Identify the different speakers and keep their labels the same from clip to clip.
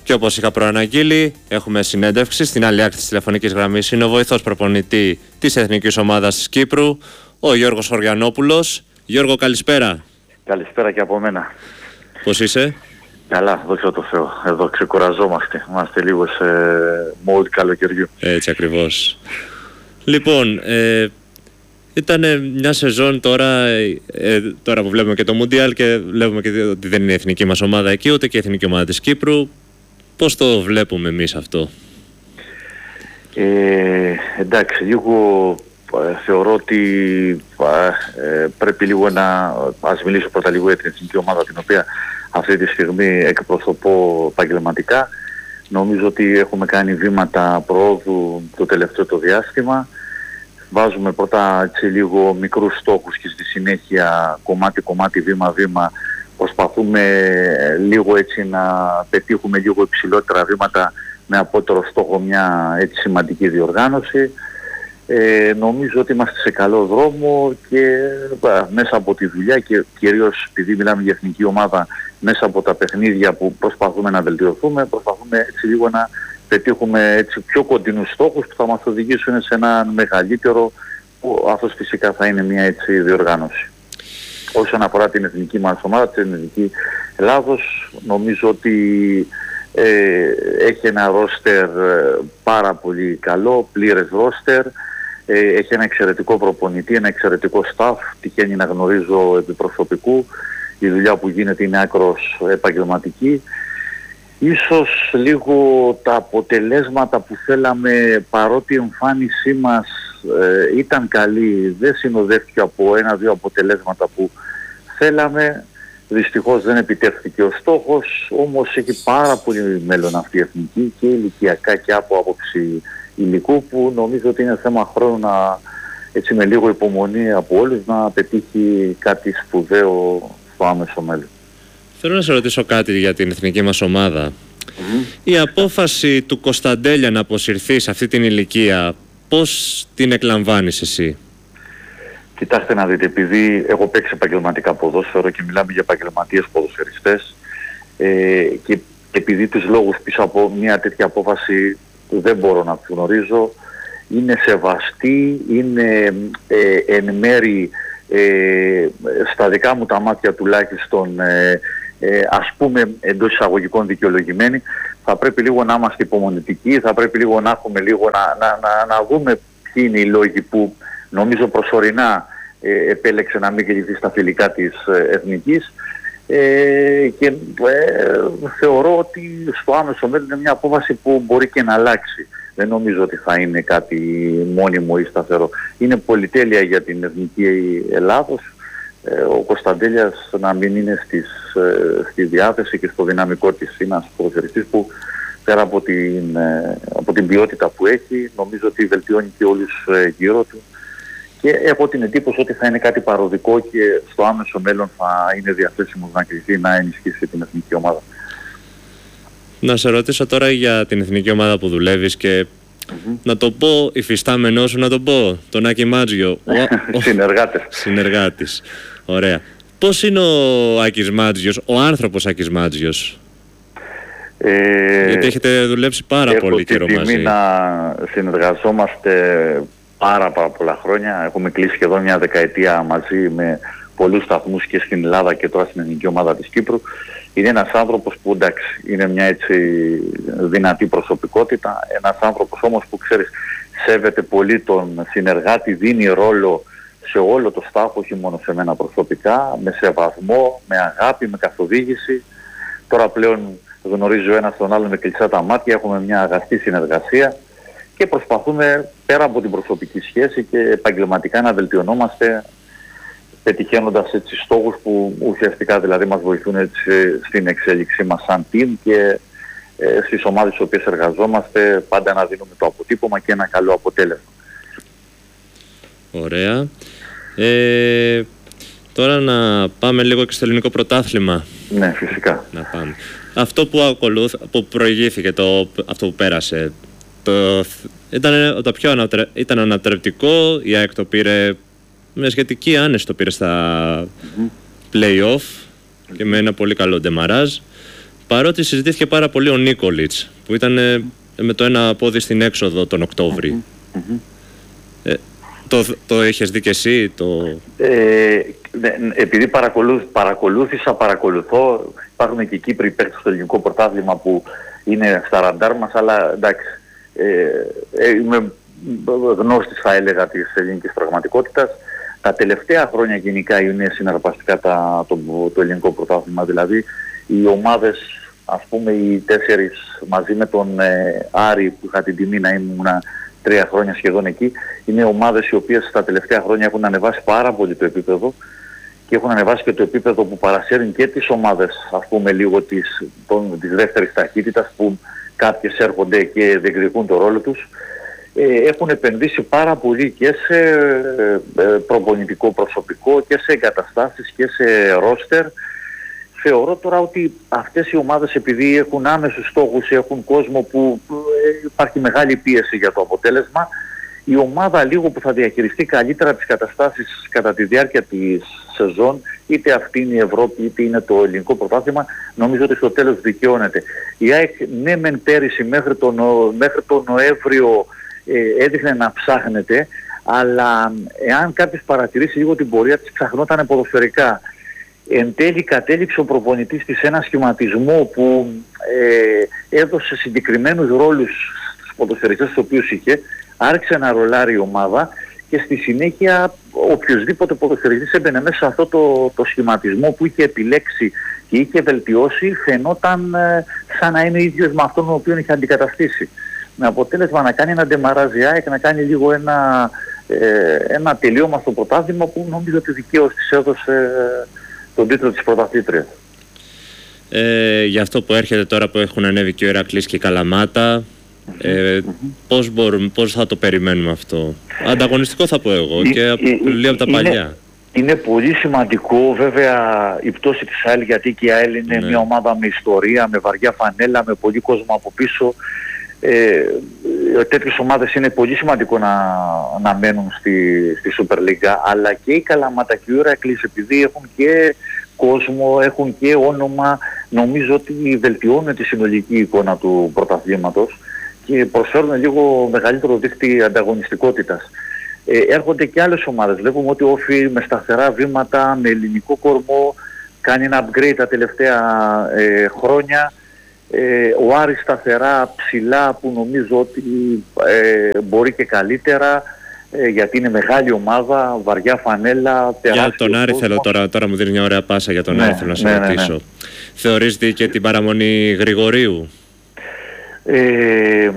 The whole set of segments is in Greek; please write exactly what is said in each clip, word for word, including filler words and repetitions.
Speaker 1: Και όπως είχα προαναγγείλει, έχουμε συνέντευξη στην άλλη άκρη της τηλεφωνικής γραμμής. Είναι ο βοηθός προπονητή της Εθνικής Ομάδας της Κύπρου, ο Γιώργος Χωριανόπουλος. Γιώργο, καλησπέρα.
Speaker 2: Καλησπέρα και από μένα.
Speaker 1: Πώς είσαι?
Speaker 2: Καλά, δόξα τω Θεώ. Εδώ ξεκουραζόμαστε. Είμαστε λίγο σε mode καλοκαιριού.
Speaker 1: Έτσι ακριβώς. Λοιπόν, ε, ήταν μια σεζόν τώρα, ε, τώρα που βλέπουμε και το Μουντιάλ και βλέπουμε και ότι δεν είναι η εθνική μας ομάδα εκεί, ούτε και η εθνική ομάδα της Κύπρου. Πώς το βλέπουμε εμείς αυτό?
Speaker 2: Ε, εντάξει, λίγο ε, θεωρώ ότι ε, πρέπει λίγο να... Ας μιλήσω πρώτα λίγο για την εθνική ομάδα, την οποία αυτή τη στιγμή εκπροσωπώ επαγγελματικά. Νομίζω ότι έχουμε κάνει βήματα προόδου το τελευταίο το διάστημα. Βάζουμε πρώτα έτσι λίγο μικρούς στόχους και στη συνέχεια κομμάτι-κομμάτι, βήμα-βήμα προσπαθούμε λίγο έτσι να πετύχουμε λίγο υψηλότερα βήματα με απότερο στόχο μια έτσι σημαντική διοργάνωση. Ε, νομίζω ότι είμαστε σε καλό δρόμο και α, μέσα από τη δουλειά και κυρίως επειδή μιλάμε για εθνική ομάδα, μέσα από τα παιχνίδια που προσπαθούμε να βελτιωθούμε, προσπαθούμε έτσι λίγο να πετύχουμε έτσι πιο κοντινούς στόχους που θα μας οδηγήσουν σε ένα μεγαλύτερο, που αυτός φυσικά θα είναι μια έτσι διοργάνωση. Όσον αφορά την εθνική μας ομάδα, την εθνική Ελλάδος, νομίζω ότι ε, έχει ένα ρόστερ πάρα πολύ καλό, πλήρες ρόστερ, ε, έχει ένα εξαιρετικό προπονητή, ένα εξαιρετικό staff, τυχαίνει να γνωρίζω επί προσωπικού, η δουλειά που γίνεται είναι άκρος επαγγελματική. Ίσως λίγο τα αποτελέσματα που θέλαμε, παρότι η εμφάνισή μας ε, ήταν καλή, δεν συνοδεύτηκε από ένα-δύο αποτελέσματα που θέλαμε. Δυστυχώς δεν επιτεύχθηκε ο στόχος, όμως έχει πάρα πολύ μέλλον αυτή η εθνική και ηλικιακά και από άποψη υλικού, που νομίζω ότι είναι θέμα χρόνου να, έτσι με λίγο υπομονή από όλους, να πετύχει κάτι σπουδαίο στο άμεσο μέλλον.
Speaker 1: Θέλω να σε ρωτήσω κάτι για την εθνική μας ομάδα. Mm-hmm. Η απόφαση του Κωνσταντέλια να αποσυρθεί σε αυτή την ηλικία, πώς την εκλαμβάνεις εσύ?
Speaker 2: Κοιτάξτε να δείτε, επειδή έχω παίξει επαγγελματικά ποδόσφαιρο και μιλάμε για επαγγελματίες ποδοσφαιριστές, ε, και επειδή τους λόγους πίσω από μια τέτοια απόφαση δεν μπορώ να τους γνωρίζω, είναι σεβαστή, είναι ε, εν μέρη ε, στα δικά μου τα μάτια τουλάχιστον ε, ε, ας πούμε εντός εισαγωγικών δικαιολογημένοι. Θα πρέπει λίγο να είμαστε υπομονητικοί, θα πρέπει λίγο να έχουμε λίγο να, να, να, να δούμε ποιοι είναι οι λόγοι που νομίζω προσωρινά ε, επέλεξε να μην κληθεί στα φιλικά της ε, εθνικής, ε, και ε, θεωρώ ότι στο άμεσο μέλλον είναι μια απόφαση που μπορεί και να αλλάξει. Δεν νομίζω ότι θα είναι κάτι μόνιμο ή σταθερό. Είναι πολυτέλεια για την εθνική Ελλάδος ε, ο Κωνσταντέλιας να μην είναι στις, ε, στη διάθεση και στο δυναμικό της. Είναι ένας ποδοσφαιριστής που πέρα από την, ε, από την ποιότητα που έχει, νομίζω ότι βελτιώνει και όλους ε, γύρω του. Και έχω την εντύπωση ότι θα είναι κάτι παροδικό και στο άμεσο μέλλον θα είναι διαθέσιμο να κρυθεί, να ενισχύσει την εθνική ομάδα.
Speaker 1: Να σε ρωτήσω τώρα για την εθνική ομάδα που δουλεύεις και mm-hmm. να το πω υφιστάμενό σου, να το πω, τον Άκη Μάτζιο.
Speaker 2: Συνεργάτες.
Speaker 1: Συνεργάτης. Ωραία. Πώς είναι ο Άκης Μάτζιος, ο άνθρωπος Άκης Μάτζιος? Ε, Γιατί έχετε δουλέψει πάρα πολύ καιρό μαζί. Έχω την τιμή
Speaker 2: να συνεργαζόμαστε πάρα πάρα πολλά χρόνια. Έχουμε κλείσει σχεδόν μια δεκαετία μαζί με πολλούς σταθμούς και στην Ελλάδα και τώρα στην εθνική ομάδα της Κύπρου. Είναι ένας άνθρωπος που εντάξει, είναι μια έτσι δυνατή προσωπικότητα, ένας άνθρωπος όμως που ξέρεις σέβεται πολύ τον συνεργάτη, δίνει ρόλο σε όλο το staff, όχι μόνο σε μένα προσωπικά, με σεβασμό, με αγάπη, με καθοδήγηση. Τώρα πλέον γνωρίζω ένας τον άλλον με κλειστά τα μάτια, έχουμε μια αγαστή συνεργασία και προσπαθούμε πέρα από την προσωπική σχέση και επαγγελματικά να βελτιωνόμαστε, πετυχαίνοντας έτσι στόχους που ουσιαστικά δηλαδή μας βοηθούν έτσι στην εξέλιξή μας σαν team και ε, στις ομάδες στις οποίες εργαζόμαστε πάντα να δίνουμε το αποτύπωμα και ένα καλό αποτέλεσμα.
Speaker 1: Ωραία. Ε, τώρα να πάμε λίγο και στο ελληνικό πρωτάθλημα.
Speaker 2: Ναι, φυσικά.
Speaker 1: Να πάμε. Αυτό που, ακολούθ, που προηγήθηκε, το, αυτό που πέρασε, το, ήταν, το πιο ανατρε, ήταν ανατρεπτικό, η ΑΕΚ το πήρε με σχετική άνεση, το πήρε στα mm-hmm. play-off και με ένα πολύ καλό ντεμαράζ. Παρότι συζητήθηκε πάρα πολύ ο Νίκολιτς, που ήταν ε, με το ένα πόδι στην έξοδο τον Οκτώβρη. Mm-hmm. Ε, το, το έχεις δει και εσύ? Το...
Speaker 2: Ε, επειδή παρακολού, παρακολούθησα, παρακολουθώ, υπάρχουν και Κύπροι παίκτες στο ελληνικό πρωτάθλημα που είναι στα ραντάρ μας, αλλά εντάξει, ε, είμαι γνώστης, θα έλεγα, της ελληνικής πραγματικότητας. Τα τελευταία χρόνια γενικά είναι συναρπαστικά τα, το, το ελληνικό πρωτάθλημα, δηλαδή οι ομάδες, ας πούμε οι τέσσερις μαζί με τον ε, Άρη που είχα την τιμή να ήμουν τρία χρόνια σχεδόν εκεί, είναι ομάδες οι οποίες τα τελευταία χρόνια έχουν ανεβάσει πάρα πολύ το επίπεδο και έχουν ανεβάσει και το επίπεδο που παρασέρουν και τις ομάδες, ας πούμε λίγο της, των, της δεύτερης ταχύτητας, που κάποιες έρχονται και διεκδικούν το ρόλο τους. Ε, έχουν επενδύσει πάρα πολύ και σε ε, προπονητικό προσωπικό και σε εγκαταστάσεις και σε ρόστερ. Θεωρώ τώρα ότι αυτές οι ομάδες, επειδή έχουν άμεσους στόχους, έχουν κόσμο που ε, υπάρχει μεγάλη πίεση για το αποτέλεσμα, η ομάδα λίγο που θα διαχειριστεί καλύτερα τις καταστάσεις κατά τη διάρκεια της σεζόν, είτε αυτή είναι η Ευρώπη είτε είναι το ελληνικό πρωτάθλημα, νομίζω ότι στο τέλος δικαιώνεται. Η ΑΕΚ ναι μεν πέρυσι μέχρι τον, μέχρι τον Νοέμβριο ε, έδειχνε να ψάχνεται, αλλά εάν κάποιος παρατηρήσει λίγο την πορεία της, ψαχνόταν ποδοσφαιρικά. Εν τέλει κατέληξε ο προπονητής της ένα σχηματισμό που ε, έδωσε συγκεκριμένους ρόλους στους ποδοσφαιριστές τους οποίους είχε, άρχισε να ρολάρει η ομάδα και στη συνέχεια οποιοσδήποτε ποδοσφαιριστής έμπαινε μέσα σε αυτό το, το σχηματισμό που είχε επιλέξει και είχε βελτιώσει, φαινόταν ε, σαν να είναι ίδιος με αυτόν ο οποίον είχε αντικαταστήσει. Με αποτέλεσμα να κάνει ένα ντεμαράζι και να κάνει λίγο ένα, ε, ένα τελείωμα στο πρωτάθλημα που νομίζω ότι δικαίως της έδωσε ε, τον τίτλο της πρωταθλήτριας.
Speaker 1: Ε, για αυτό που έρχεται τώρα που έχουν ανέβει και ο Ηρακλής και η Καλαμάτα, mm-hmm. ε, mm-hmm. πώς, μπορούμε, πώς θα το περιμένουμε αυτό? Ανταγωνιστικό θα πω εγώ ε, και ε, λίγο από τα
Speaker 2: είναι,
Speaker 1: παλιά.
Speaker 2: Είναι πολύ σημαντικό βέβαια η πτώση της ΑΕΛ, γιατί και η ΑΕΛ είναι ναι. μια ομάδα με ιστορία, με βαριά φανέλα, με πολύ κόσμο από πίσω. Ε, τέτοιες ομάδες είναι πολύ σημαντικό να, να μένουν στη, στη Super League, αλλά και η Καλαμάτα και ο Ηρακλής, επειδή έχουν και κόσμο, έχουν και όνομα, νομίζω ότι βελτιώνουν τη συνολική εικόνα του πρωταθλήματος και προσφέρουν λίγο μεγαλύτερο δίκτυο ανταγωνιστικότητας. Ε, έρχονται και άλλες ομάδες, βλέπουμε ότι ο Όφι με σταθερά βήματα, με ελληνικό κορμό, κάνει ένα upgrade τα τελευταία ε, χρόνια. Ε, ο Άρης σταθερά ψηλά, που νομίζω ότι ε, μπορεί και καλύτερα, ε, γιατί είναι μεγάλη ομάδα, βαριά φανέλα, τεράστιο. Για
Speaker 1: τον Άρη θέλω τώρα, τώρα μου δίνει μια ωραία πάσα για τον ναι, Άρη, θέλω να σε ναι, ρωτήσω. Ναι, ναι. Θεωρείς και την παραμονή Γρηγορίου?
Speaker 2: Ε,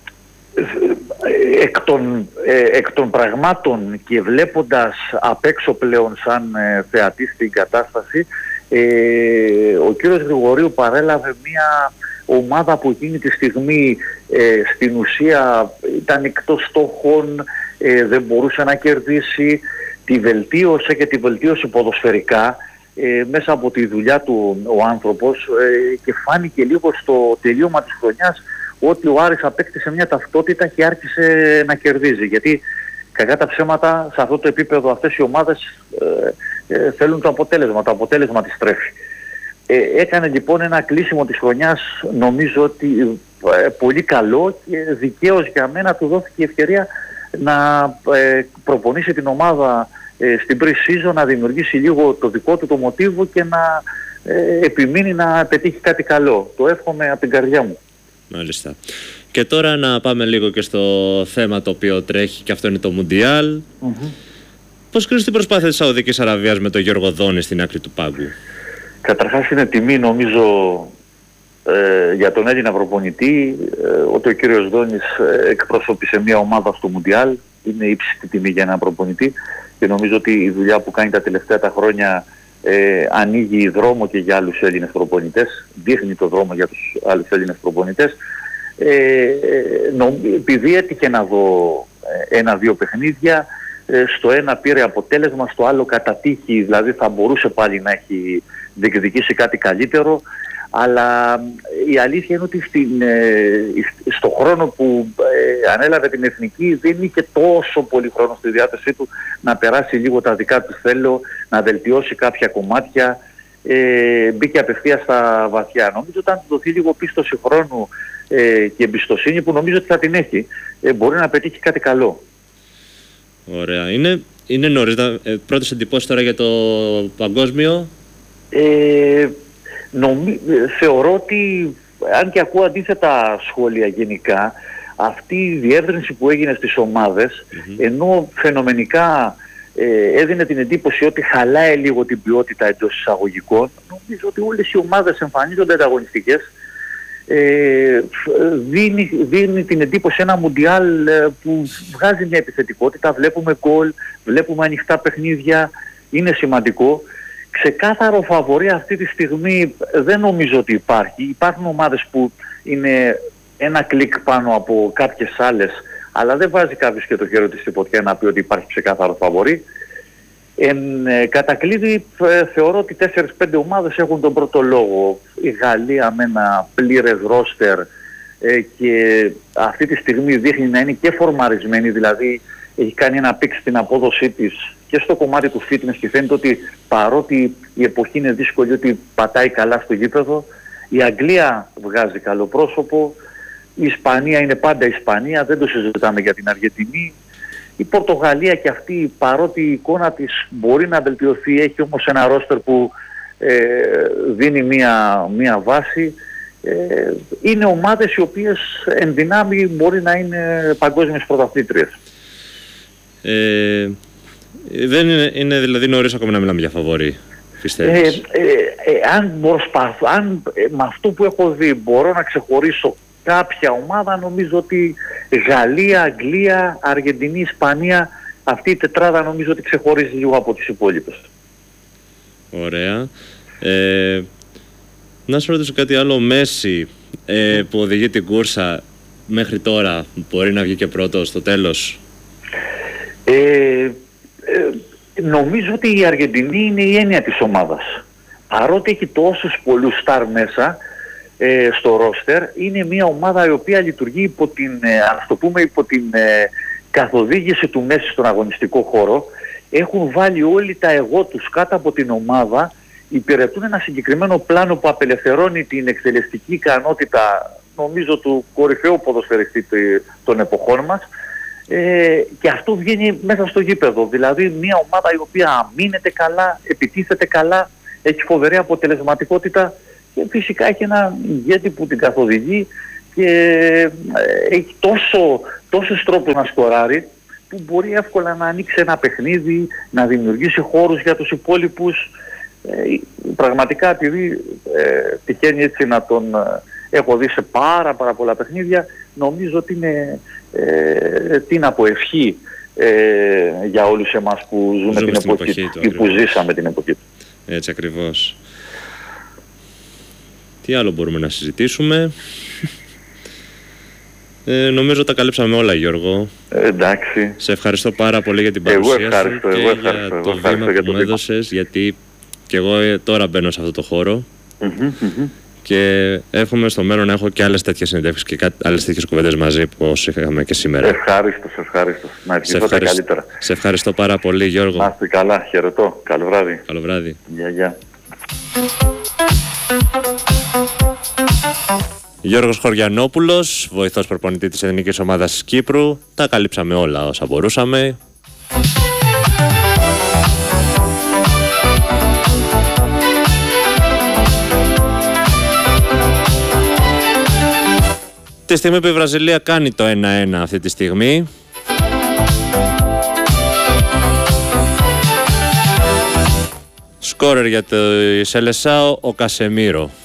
Speaker 2: εκ, των, ε, εκ των πραγμάτων και βλέποντας απ' έξω πλέον σαν ε, θεατής την κατάσταση, Ε, ο κύριος Γρηγορίου παρέλαβε μια ομάδα που εκείνη τη στιγμή ε, στην ουσία ήταν εκτός στόχων, ε, δεν μπορούσε να κερδίσει, τη βελτίωσε και τη βελτίωσε ποδοσφαιρικά ε, μέσα από τη δουλειά του ο άνθρωπος ε, και φάνηκε λίγο στο τελείωμα της χρονιάς ότι ο Άρης απέκτησε μια ταυτότητα και άρχισε να κερδίζει, γιατί κακά τα ψέματα σε αυτό το επίπεδο αυτές οι ομάδες ε, ε, θέλουν το αποτέλεσμα, το αποτέλεσμα της τρέφει. Ε, έκανε λοιπόν ένα κλείσιμο της χρονιάς, νομίζω ότι ε, πολύ καλό, και δικαίως για μένα του δόθηκε η ευκαιρία να ε, προπονήσει την ομάδα ε, στην pre-season, να δημιουργήσει λίγο το δικό του το μοτίβο και να ε, επιμείνει να πετύχει κάτι καλό. Το εύχομαι από την καρδιά μου.
Speaker 1: Μάλιστα. Και τώρα να πάμε λίγο και στο θέμα το οποίο τρέχει, και αυτό είναι το Μουντιάλ. Mm-hmm. Πώς κρίνεις την προσπάθεια της Σαουδικής Αραβίας με τον Γιώργο Δόνη στην άκρη του πάγκου?
Speaker 2: Καταρχάς είναι τιμή νομίζω ε, για τον Έλληνα προπονητή ε, ότι ο κύριος Δόνης ε, εκπροσώπησε μια ομάδα στο Μουντιάλ. Είναι ύψιστη τιμή για έναν προπονητή και νομίζω ότι η δουλειά που κάνει τα τελευταία τα χρόνια ε, ανοίγει δρόμο και για άλλους Έλληνες προπονητές, δείχνει το δρόμο για τους άλλους Έλληνες προπονητές. Ε, νο, επειδή έτυχε να δω ε, ένα-δύο παιχνίδια, ε, στο ένα πήρε αποτέλεσμα, στο άλλο κατά τύχη, δηλαδή θα μπορούσε πάλι να έχει διεκδικήσει κάτι καλύτερο, αλλά η αλήθεια είναι ότι στην, ε, στο χρόνο που ε, ανέλαβε την εθνική δεν είχε τόσο πολύ χρόνο στη διάθεσή του να περάσει λίγο τα δικά του θέλω, να βελτιώσει κάποια κομμάτια. ε, μπήκε απευθείας στα βαθιά. Νομίζω ότι αν δοθεί λίγο πίστοση χρόνου ε, και εμπιστοσύνη, που νομίζω ότι θα την έχει, ε, μπορεί να πετύχει κάτι καλό.
Speaker 1: Ωραία. Είναι, είναι νωρίς. Ε, πρώτες εντυπώσεις τώρα για το παγκόσμιο.
Speaker 2: Ε, νομι... Θεωρώ ότι, αν και ακούω αντίθετα σχόλια γενικά, αυτή η διεύρυνση που έγινε στις ομάδες, mm-hmm. ενώ φαινομενικά ε, έδινε την εντύπωση ότι χαλάει λίγο την ποιότητα εντός εισαγωγικών, νομίζω ότι όλες οι ομάδες εμφανίζονται ανταγωνιστικές. Ε, δίνει, δίνει την εντύπωση ένα μουντιάλ ε, που βγάζει μια επιθετικότητα. Βλέπουμε γκολ, βλέπουμε ανοιχτά παιχνίδια, είναι σημαντικό. Ξεκάθαρο φαβορί αυτή τη στιγμή δεν νομίζω ότι υπάρχει. Υπάρχουν ομάδες που είναι ένα κλικ πάνω από κάποιες άλλες, αλλά δεν βάζει κάποιος και το χέρι της στη φωτιά να πει ότι υπάρχει ξεκάθαρο φαβορί. Εν ε, κατακλείδη ε, θεωρώ ότι τέσσερις πέντε ομάδες έχουν τον πρώτο λόγο. Η Γαλλία με ένα πλήρες ρόστερ ε, και αυτή τη στιγμή δείχνει να είναι και φορμαρισμένη, δηλαδή έχει κάνει ένα πικ στην απόδοσή της και στο κομμάτι του fitness και φαίνεται ότι παρότι η εποχή είναι δύσκολη, ότι πατάει καλά στο γήπεδο. Η Αγγλία βγάζει καλό πρόσωπο, η Ισπανία είναι πάντα Ισπανία, δεν το συζητάμε για την Αργεντινή. Η Πορτογαλία και αυτή, παρότι η εικόνα της μπορεί να βελτιωθεί, έχει όμως ένα ρόστερ που ε, δίνει μία, μία βάση. Ε, είναι ομάδες οι οποίες εν δυνάμει μπορεί να είναι παγκόσμιες πρωταθλήτριες.
Speaker 1: Ε, δεν είναι, είναι δηλαδή νωρίς ακόμα να μιλάμε για φαβορί, πιστεύεις?
Speaker 2: Ε, ε, ε, αν προσπαθώ, αν ε, με αυτό που έχω δει μπορώ να ξεχωρίσω κάποια ομάδα, νομίζω ότι Γαλλία, Αγγλία, Αργεντινή, Ισπανία, αυτή η τετράδα νομίζω ότι ξεχωρίζει λίγο από τις υπόλοιπες.
Speaker 1: Ωραία. Ε, να σου ρωτήσω κάτι άλλο. Ο Μέση ε, που οδηγεί την κούρσα μέχρι τώρα μπορεί να βγει και πρώτος στο τέλος?
Speaker 2: Ε, ε, νομίζω ότι η Αργεντινή είναι η έννοια της ομάδας. Παρότι έχει τόσους πολλούς στάρ μέσα ε, στο ρόστερ, είναι μια ομάδα η οποία λειτουργεί υπό την, ε, ας το πούμε, υπό την ε, καθοδήγηση του Μέση στον αγωνιστικό χώρο. Έχουν βάλει όλοι τα εγώ τους κάτω από την ομάδα, υπηρετούν ένα συγκεκριμένο πλάνο που απελευθερώνει την εκτελεστική ικανότητα, νομίζω, του κορυφαίου ποδοσφαιριστή των εποχών μας. Ε, και αυτό βγαίνει μέσα στο γήπεδο. Δηλαδή μια ομάδα η οποία αμήνεται καλά, επιτίθεται καλά, έχει φοβερή αποτελεσματικότητα και φυσικά έχει ένα ηγέτη που την καθοδηγεί και ε, έχει τόσο, τόσους τρόπους να σκοράρει, που μπορεί εύκολα να ανοίξει ένα παιχνίδι, να δημιουργήσει χώρους για τους υπόλοιπους. Ε, πραγματικά, επειδή ε, τυχαίνει έτσι να τον ε, έχω δει σε πάρα πάρα πολλά παιχνίδια, νομίζω ότι είναι ε, τι να πω, ευχή ε, για όλους εμάς που ζούμε, ζούμε την εποχή, εποχή του ή που ζήσαμε την εποχή του.
Speaker 1: Έτσι ακριβώς. Τι άλλο μπορούμε να συζητήσουμε? Ε, νομίζω τα καλύψαμε όλα, Γιώργο.
Speaker 2: Ε, εντάξει.
Speaker 1: Σε ευχαριστώ πάρα πολύ για την παρουσία
Speaker 2: εγώ ευχαριστώ,
Speaker 1: σου και
Speaker 2: εγώ ευχαριστώ,
Speaker 1: για
Speaker 2: εγώ
Speaker 1: το
Speaker 2: ευχαριστώ
Speaker 1: βήμα
Speaker 2: για
Speaker 1: που
Speaker 2: το
Speaker 1: μου έδωσες, γιατί και εγώ τώρα μπαίνω σε αυτό το χώρο.
Speaker 2: Mm-hmm, mm-hmm.
Speaker 1: Και εύχομαι στο μέλλον να έχω και άλλες τέτοιες συνεντεύξεις και άλλες τέτοιες κουβέντες μαζί που όσοι είχαμε και σήμερα.
Speaker 2: Ευχαριστώ, ευχαριστώ. Να ευχηθώ τα καλύτερα.
Speaker 1: Σε ευχαριστώ πάρα πολύ, Γιώργο.
Speaker 2: Να είστε καλά, χαιρετώ. Καλό βράδυ.
Speaker 1: Καλό βράδυ.
Speaker 2: Γεια, γεια.
Speaker 1: Γιώργος Χωριανόπουλος, βοηθός προπονητή της Εθνικής Ομάδας Κύπρου. Τα καλύψαμε όλα όσα μπορούσαμε. Τη στιγμή που η Βραζιλία κάνει το ένα ένα αυτή τη στιγμή. Σκόρερ για το Σελεσάο ο Κασεμίρο.